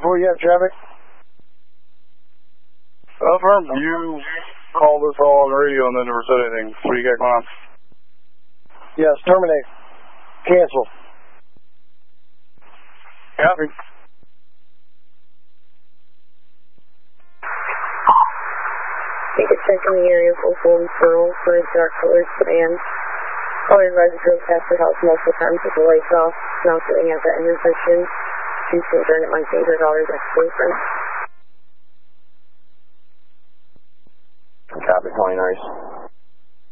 4, you have traffic? Affirm, you called us all on the radio and then never said anything. What do you got going on? Yes, terminate. Cancel. Copy. Take a check in the area for full referral for a dark colored sedan. All advisors drove past the house multiple times with the lights off. Now sitting at that intersection. She's concerned it might take her daughter's ex-boyfriend. Copy, 29.